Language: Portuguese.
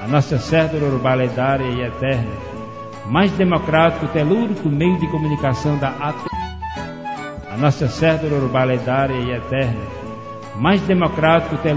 nossa certa urbanidade e eterna, mais democrático telúrico meio de comunicação da a nossa certa urbanidade e eterna, mais democrático